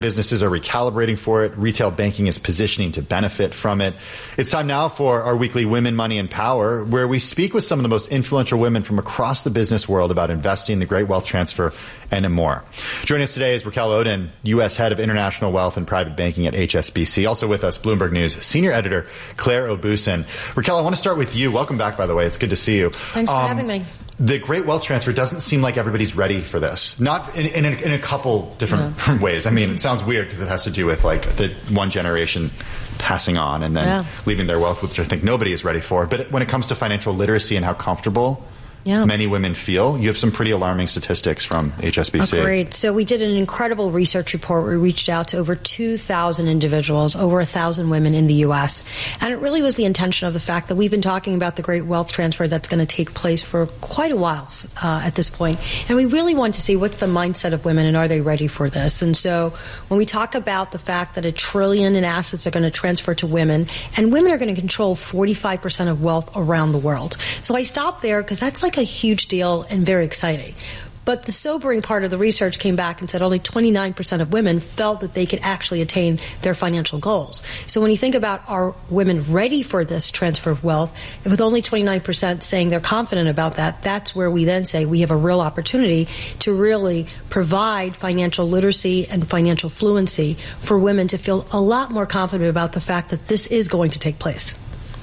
Businesses are recalibrating for it. Retail banking is positioning to benefit from it. It's time now for our weekly Women, Money, and Power, where we speak with some of the most influential women from across the business world about investing, the great wealth transfer, and more. Joining us today is Raquel Odin, U.S. Head of International Wealth and Private Banking at HSBC. Also with us, Bloomberg News Senior Editor Claire Obusin. Raquel, I want to start with you. Welcome back, by the way. It's good to see you. Thanks for having me. The great wealth transfer doesn't seem like everybody's ready for this. Not in a couple different ways. I mean, it sounds weird because it has to do with like the one generation passing on and then leaving their wealth, which I think nobody is ready for. But when it comes to financial literacy and how comfortable many women feel, you have some pretty alarming statistics from HSBC. Oh, great. So we did an incredible research report. We reached out to over 2,000 individuals, over 1,000 women in the U.S. And it really was the intention of the fact that we've been talking about the great wealth transfer that's going to take place for quite a while at this point. And we really want to see what's the mindset of women and are they ready for this. And so when we talk about the fact that $1 trillion in assets are going to transfer to women, and women are going to control 45% of wealth around the world. So I stopped there because that's like a huge deal and very exciting. But the sobering part of the research came back and said only 29% of women felt that they could actually attain their financial goals. So when you think about are women ready for this transfer of wealth, with only 29% saying they're confident about that, that's where we then say we have a real opportunity to really provide financial literacy and financial fluency for women to feel a lot more confident about the fact that this is going to take place.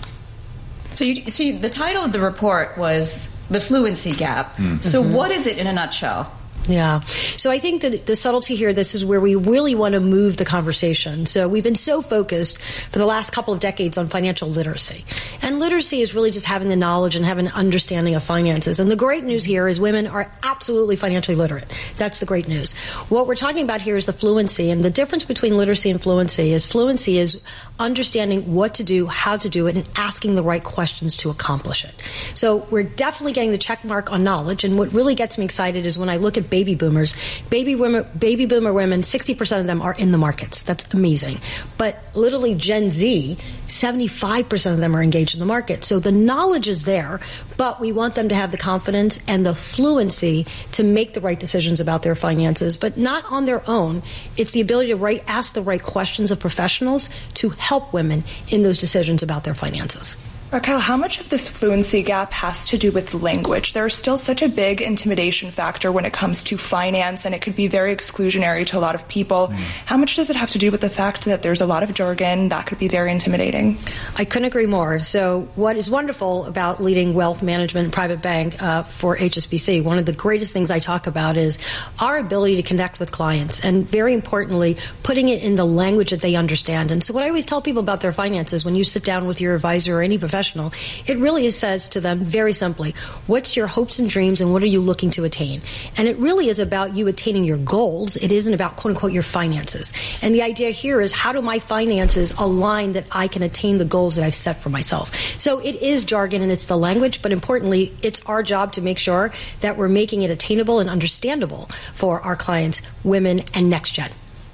So you see, the title of the report was The Fluency Gap. Mm-hmm. So what is it in a nutshell? Yeah. So I think that the subtlety here, this is where we really want to move the conversation. So we've been so focused for the last couple of decades on financial literacy. And literacy is really just having the knowledge and having an understanding of finances. And the great news here is women are absolutely financially literate. That's the great news. What we're talking about here is the fluency. And the difference between literacy and fluency is understanding what to do, how to do it, and asking the right questions to accomplish it. So we're definitely getting the check mark on knowledge. And what really gets me excited is when I look at baby boomers, baby boomer women, 60% of them are in the markets. That's amazing. But literally Gen Z, 75% of them are engaged in the market. So the knowledge is there, but we want them to have the confidence and the fluency to make the right decisions about their finances, but not on their own. It's the ability to ask the right questions of professionals to help women in those decisions about their finances. Raquel, how much of this fluency gap has to do with language? There's still such a big intimidation factor when it comes to finance, and it could be very exclusionary to a lot of people. How much does it have to do with the fact that there's a lot of jargon that could be very intimidating? I couldn't agree more. So what is wonderful about leading wealth management and private bank for HSBC, one of the greatest things I talk about is our ability to connect with clients, and very importantly, putting it in the language that they understand. And so what I always tell people about their finances, when you sit down with your advisor or any professional, it really says to them very simply, what's your hopes and dreams and what are you looking to attain? And it really is about you attaining your goals. It isn't about, quote unquote, your finances. And the idea here is how do my finances align that I can attain the goals that I've set for myself? So it is jargon and it's the language, but importantly, it's our job to make sure that we're making it attainable and understandable for our clients, women, and next gen.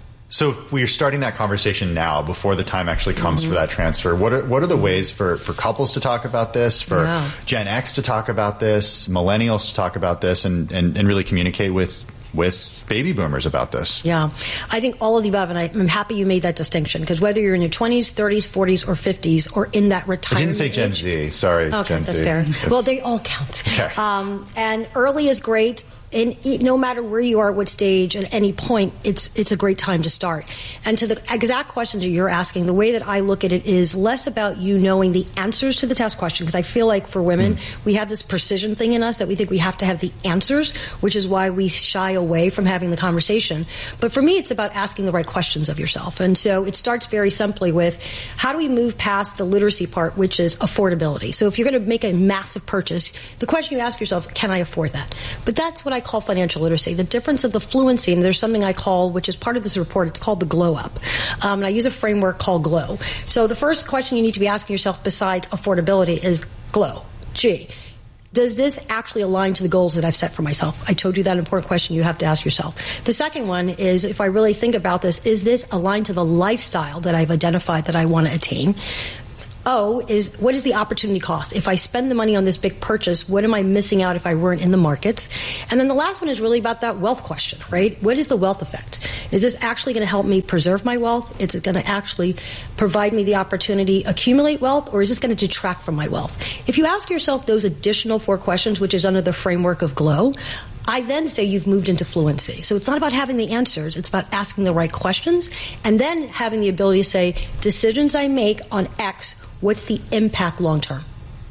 So we're starting that conversation now before the time actually comes for that transfer. What are the ways for couples to talk about this, for Gen X to talk about this, millennials to talk about this, and really communicate with baby boomers about this? Yeah, I think all of the above, and I'm happy you made that distinction, because whether you're in your 20s, 30s, 40s, or 50s, or in that retirement I didn't say Gen Z, sorry. Okay, Gen that's Z. fair. Well, they all count. Okay. And early is great. And no matter where you are, at what stage, at any point, it's a great time to start. And to the exact questions that you're asking, the way that I look at it is less about you knowing the answers to the test question, because I feel like for women, we have this precision thing in us that we think we have to have the answers, which is why we shy away from having the conversation. But for me, it's about asking the right questions of yourself. And so it starts very simply with, how do we move past the literacy part, which is affordability? So if you're going to make a massive purchase, the question you ask yourself, can I afford that? But that's what I call financial literacy. The difference of the fluency, and there's something I call, which is part of this report, it's called the Glow Up. And I use a framework called GLOW. So the first question you need to be asking yourself besides affordability is GLOW. G. Does this actually align to the goals that I've set for myself? I told you that important question you have to ask yourself. The second one is, if I really think about this, is this aligned to the lifestyle that I've identified that I want to attain? O is, what is the opportunity cost? If I spend the money on this big purchase, what am I missing out if I weren't in the markets? And then the last one is really about that wealth question, right? What is the wealth effect? Is this actually going to help me preserve my wealth? Is it going to actually provide me the opportunity to accumulate wealth, or is this going to detract from my wealth? If you ask yourself those additional 4 questions, which is under the framework of GLOW, I then say you've moved into fluency. So it's not about having the answers. It's about asking the right questions and then having the ability to say, decisions I make on X, what's the impact long term?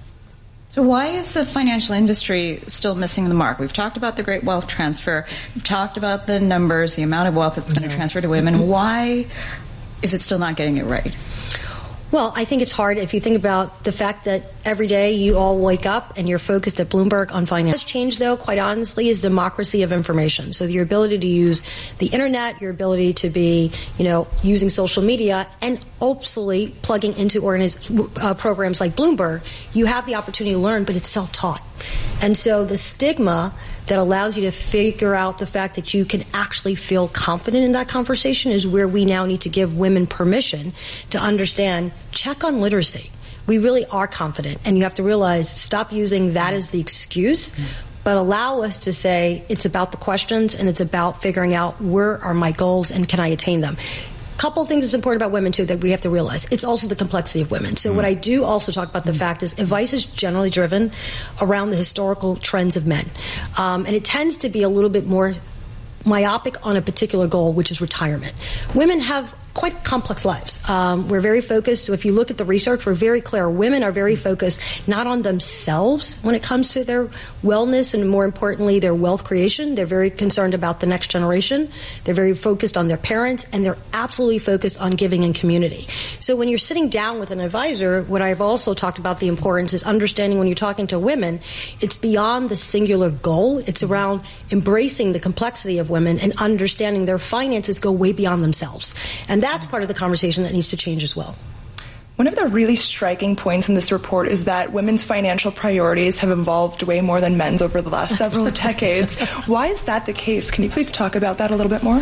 So why is the financial industry still missing the mark? We've talked about the great wealth transfer. We've talked about the numbers, the amount of wealth that's going to transfer to women. Why is it still not getting it right? Well, I think it's hard if you think about the fact that every day you all wake up and you're focused at Bloomberg on finance. What's changed, though, quite honestly, is democracy of information. So your ability to use the internet, your ability to be, using social media, and hopefully plugging into programs like Bloomberg, you have the opportunity to learn, but it's self-taught. And so the stigma that allows you to figure out the fact that you can actually feel confident in that conversation is where we now need to give women permission to understand, check on literacy. We really are confident, and you have to realize, stop using that as the excuse, but allow us to say it's about the questions and it's about figuring out where are my goals and can I attain them. Couple of things that's important about women, too, that we have to realize. It's also the complexity of women. So what I do also talk about the fact is advice is generally driven around the historical trends of men. And it tends to be a little bit more myopic on a particular goal, which is retirement. Women have quite complex lives. We're very focused. So if you look at the research, we're very clear. Women are very focused not on themselves when it comes to their wellness and, more importantly, their wealth creation. They're very concerned about the next generation. They're very focused on their parents, and they're absolutely focused on giving and community. So when you're sitting down with an advisor, what I've also talked about the importance is understanding when you're talking to women, it's beyond the singular goal. It's around embracing the complexity of women and understanding their finances go way beyond themselves. And that's part of the conversation that needs to change as well. One of the really striking points in this report is that women's financial priorities have evolved way more than men's over the last several decades. Why is that the case? Can you please talk about that a little bit more?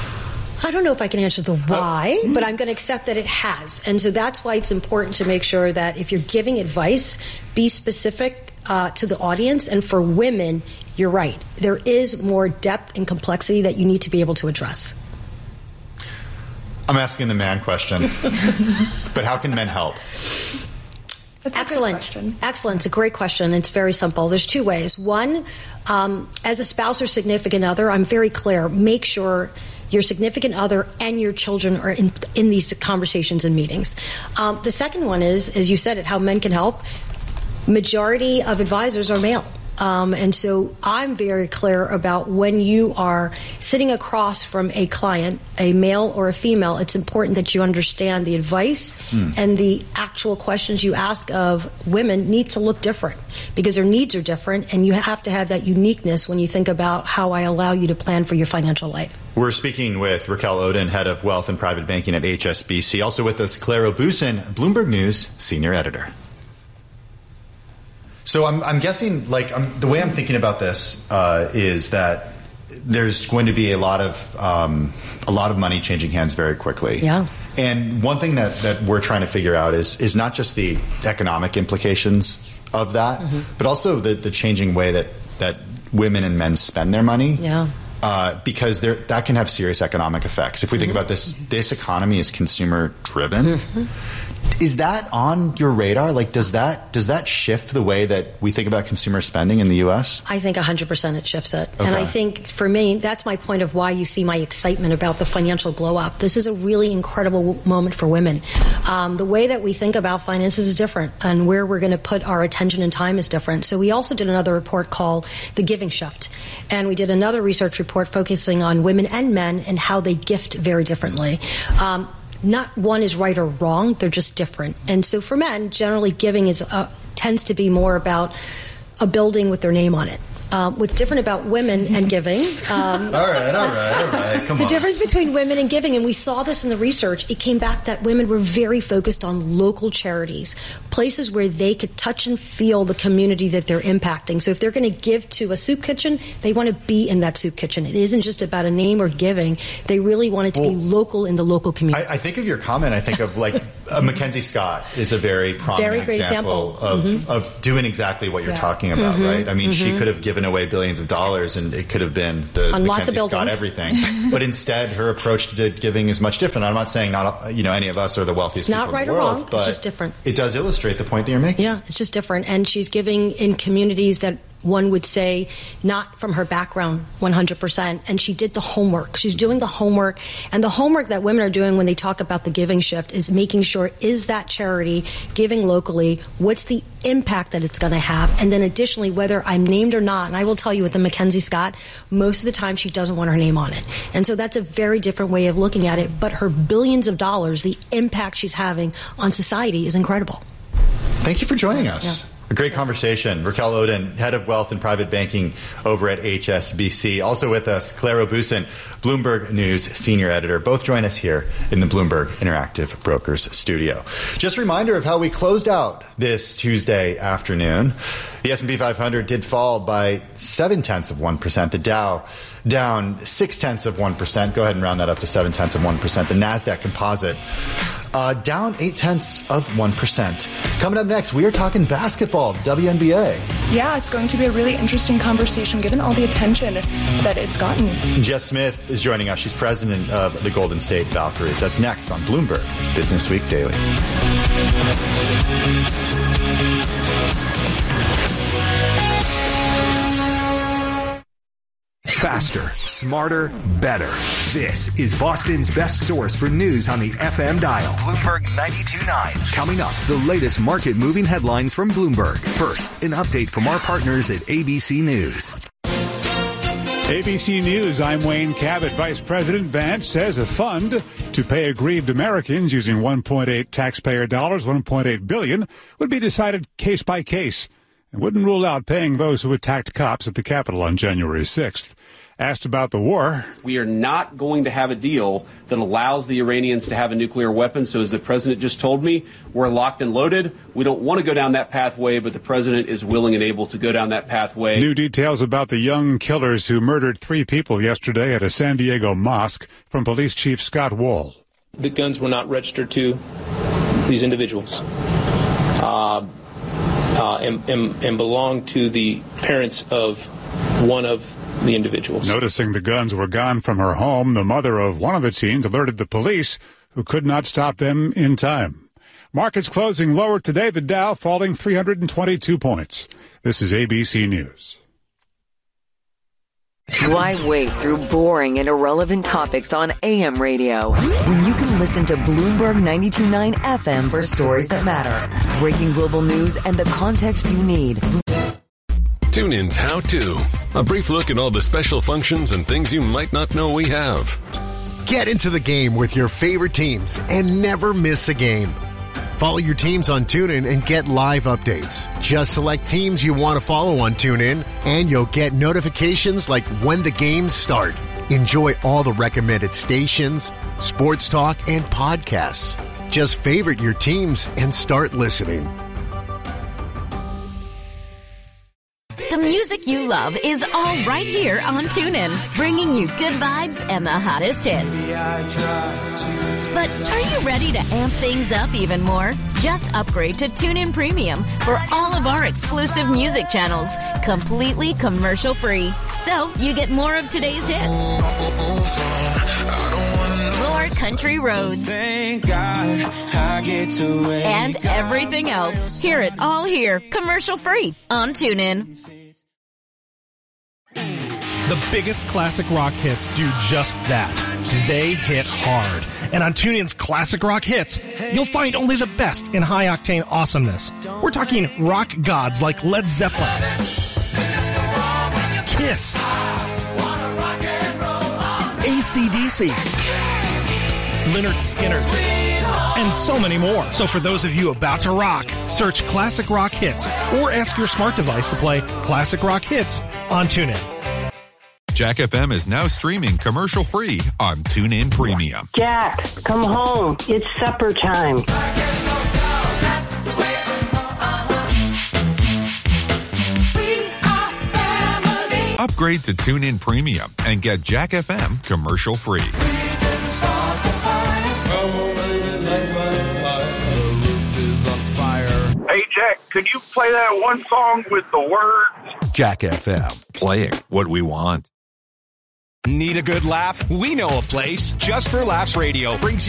I don't know if I can answer the why, but I'm going to accept that it has. And so that's why it's important to make sure that if you're giving advice, be specific to the audience. And for women, you're right. There is more depth and complexity that you need to be able to address. I'm asking the man question, but how can men help? That's excellent. Excellent. It's a great question. It's very simple. There's 2 ways. One, as a spouse or significant other, I'm very clear. Make sure your significant other and your children are in these conversations and meetings. The second one is, as you said it, how men can help. Majority of advisors are male. And so I'm very clear about when you are sitting across from a client, a male or a female, it's important that you understand the advice and the actual questions you ask of women need to look different because their needs are different, and you have to have that uniqueness when you think about how I allow you to plan for your financial life. We're speaking with Raquel Odin, Head of Wealth and Private Banking at HSBC. Also with us, Claire Obusin, Bloomberg News Senior Editor. So I'm guessing, the way I'm thinking about this is that there's going to be a lot of money changing hands very quickly. Yeah. And one thing that we're trying to figure out is not just the economic implications of that, but also the changing way that women and men spend their money. Yeah. Because that can have serious economic effects. If we think about this economy is consumer driven. Is that on your radar? Does that shift the way that we think about consumer spending in the U.S.? I think 100% it shifts it. Okay. And I think, for me, that's my point of why you see my excitement about the financial glow up. This is a really incredible moment for women. The way that we think about finances is different, and where we're going to put our attention and time is different. So we also did another report called The Giving Shift. And we did another research report focusing on women and men and how they gift very differently. Not one is right or wrong, they're just different. And so for men, generally giving tends to be more about a building with their name on it. What's different about women and giving... All right, come on. The difference between women and giving, and we saw this in the research, it came back that women were very focused on local charities, places where they could touch and feel the community that they're impacting. So if they're going to give to a soup kitchen, they want to be in that soup kitchen. It isn't just about a name or giving. They really want it to be local in the local community. I think of your comment, I think of Mackenzie Scott is a very prominent example of doing exactly what you're talking about, right? I mean, she could have given away billions of dollars, and it could have been the on lots Mackenzie of Scott everything. But instead, her approach to giving is much different. I'm not saying any of us are the wealthiest people in the world. It's not right or wrong. It's just different. It does illustrate the point that you're making. Yeah, it's just different. And she's giving in communities that one would say not from her background 100%. And she did the homework. She's doing the homework. And the homework that women are doing when they talk about the giving shift is making sure, is that charity giving locally? What's the impact that it's going to have? And then additionally, whether I'm named or not, and I will tell you with the Mackenzie Scott, most of the time she doesn't want her name on it. And so that's a very different way of looking at it. But her billions of dollars, the impact she's having on society is incredible. Thank you for joining us. Yeah. A great conversation. Raquel Oden, Head of Wealth and Private Banking over at HSBC. Also with us, Claire Obusin, Bloomberg News Senior Editor. Both join us here in the Bloomberg Interactive Brokers studio. Just a reminder of how we closed out this Tuesday afternoon. The S&P 500 did fall by 0.7%. The Dow down 0.6%. Go ahead and round that up to 0.7%. The NASDAQ Composite down 0.8%. Coming up next, we are talking basketball, WNBA. Yeah, it's going to be a really interesting conversation given all the attention that it's gotten. Jess Smith is joining us. She's president of the Golden State Valkyries. That's next on Bloomberg Business Week Daily. Faster, smarter, better. This is Boston's best source for news on the FM dial. Bloomberg 92.9. Coming up, the latest market-moving headlines from Bloomberg. First, an update from our partners at ABC News. ABC News, I'm Wayne Cabot. Vice President Vance says a fund to pay aggrieved Americans using 1.8 taxpayer dollars, $1.8 billion, would be decided case by case and wouldn't rule out paying those who attacked cops at the Capitol on January 6th. Asked about the war. We are not going to have a deal that allows the Iranians to have a nuclear weapon. So as the president just told me, we're locked and loaded. We don't want to go down that pathway, but the president is willing and able to go down that pathway. New details about the young killers who murdered 3 people yesterday at a San Diego mosque from Police Chief Scott Wall. The guns were not registered to these individuals and belonged to the parents of one of the individuals. Noticing the guns were gone from her home, the mother of one of the teens alerted the police, who could not stop them in time. Markets closing lower today, the Dow falling 322 points. This is ABC News. Why wait through boring and irrelevant topics on AM radio when you can listen to Bloomberg 92.9 FM for stories that matter, breaking global news, and the context you need? TuneIn's How To. A brief look at all the special functions and things you might not know we have. Get into the game with your favorite teams and never miss a game. Follow your teams on TuneIn and get live updates. Just select teams you want to follow on TuneIn, and you'll get notifications like when the games start. Enjoy all the recommended stations, sports talk, and podcasts. Just favorite your teams and start listening. The music you love is all right here on TuneIn, bringing you good vibes and the hottest hits. But are you ready to amp things up even more? Just upgrade to TuneIn Premium for all of our exclusive music channels, completely commercial-free. So you get more of today's hits, more country roads, and everything else. Hear it all here, commercial-free on TuneIn. The biggest classic rock hits do just that. They hit hard. And on TuneIn's Classic Rock Hits, you'll find only the best in high-octane awesomeness. We're talking rock gods like Led Zeppelin, Kiss, AC/DC, Lynyrd Skynyrd, and so many more. So for those of you about to rock, search Classic Rock Hits or ask your smart device to play Classic Rock Hits on TuneIn. Jack FM is now streaming commercial-free on TuneIn Premium. Jack, come home. It's supper time. Upgrade to TuneIn Premium and get Jack FM commercial-free. Jack, could you play that one song with the words? Jack FM, playing what we want. Need a good laugh? We know a place. Just for Laughs Radio brings you